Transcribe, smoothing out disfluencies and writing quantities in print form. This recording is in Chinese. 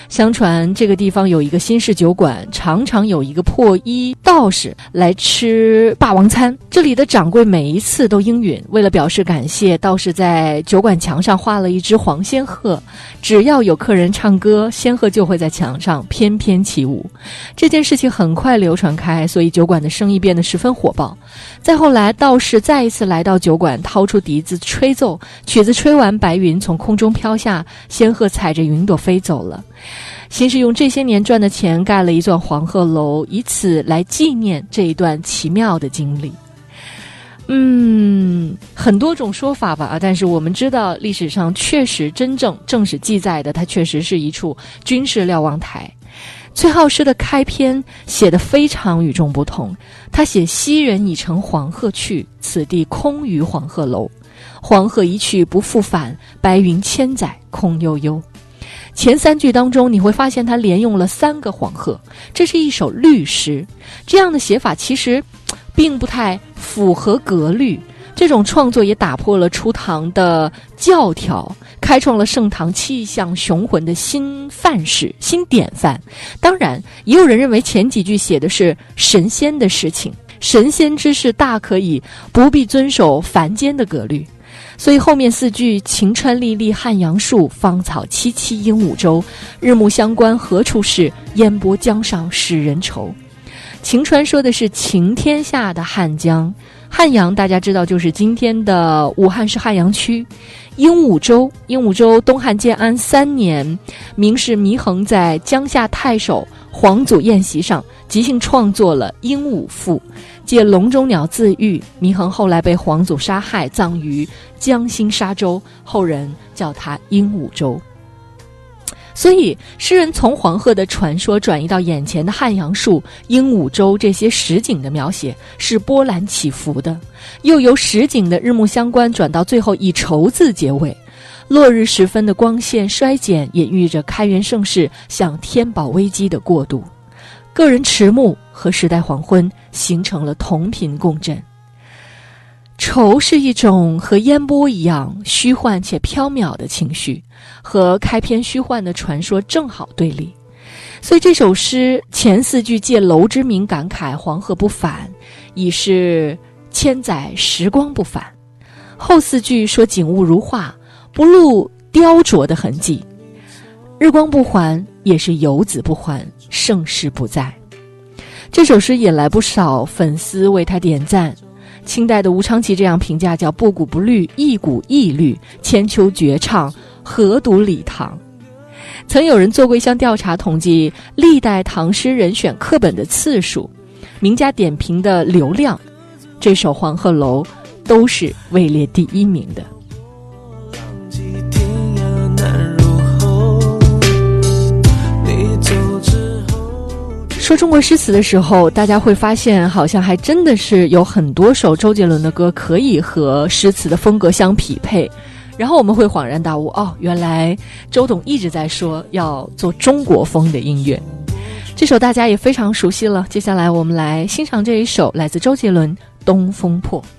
相传这个地方有一个新式酒馆，常常有一个破衣道士来吃霸王餐。这里的掌柜每一次都应允，为了表示感谢，道士在酒馆墙上画了一只黄仙鹤，只要有客人唱歌，仙鹤就会在墙上翩翩起舞。这件事情很快流传开，所以酒馆的生意变得十分火爆。再后来，道士再一次来到酒馆，掏出笛子吹奏，曲子吹完，白云从空中飘下，仙鹤踩着云朵飞走了。先是用这些年赚的钱盖了一座黄鹤楼，以此来纪念这一段奇妙的经历。很多种说法吧，但是我们知道历史上确实正史记载的，它确实是一处军事瞭望台。崔颢诗的开篇写得非常与众不同，他写昔人已乘黄鹤去，此地空余黄鹤楼。黄鹤一去不复返，白云千载空悠悠。前3句当中你会发现他连用了3个黄鹤，这是一首律诗。这样的写法其实并不太符合格律，这种创作也打破了初唐的教条，开创了盛唐气象雄浑的新范式、新典范。当然也有人认为前几句写的是神仙的事情，神仙之事大可以不必遵守凡间的格律。所以后面4句晴川历历汉阳树，芳草萋萋鹦鹉洲，日暮乡关何处是，烟波江上使人愁。晴川说的是晴天下的汉江，汉阳大家知道就是今天的武汉市汉阳区。鹦鹉洲东汉建安3年，名士祢衡在江夏太守皇祖宴席上即兴创作了《鹦鹉赋》，借笼中鸟自喻。祢衡后来被皇祖杀害，葬于江心沙洲，后人叫它鹦鹉洲。所以诗人从黄鹤的传说转移到眼前的汉阳树、鹦鹉洲这些实景的描写是波澜起伏的，又由实景的日暮乡关转到最后以愁字结尾。落日时分的光线衰减，也寓着开元盛世向天宝危机的过渡。个人迟暮和时代黄昏形成了同频共振。愁是一种和烟波一样虚幻且缥缈的情绪，和开篇虚幻的传说正好对立。所以这首诗前4句借楼之名感慨黄鹤不返，已是千载时光不返。后4句说景物如画，不露雕琢的痕迹。日光不还，也是游子不还，盛世不在。这首诗引来不少粉丝为他点赞。清代的吴昌祺这样评价，叫不古不律，一古一律，千秋绝唱，何独礼堂。曾有人做过一项调查，统计历代唐诗人选课本的次数，名家点评的流量，这首《黄鹤楼》都是位列第1名的。说中国诗词的时候，大家会发现好像还真的是有很多首周杰伦的歌可以和诗词的风格相匹配，然后我们会恍然大悟，原来周董一直在说要做中国风的音乐。这首大家也非常熟悉了，接下来我们来欣赏这一首来自周杰伦《东风破》。